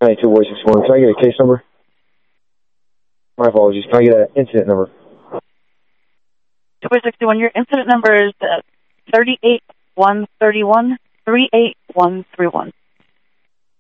92 Voice 61. Can I get a case number? My apologies. Can I get an incident number? 261, your incident number is 38131. 38131.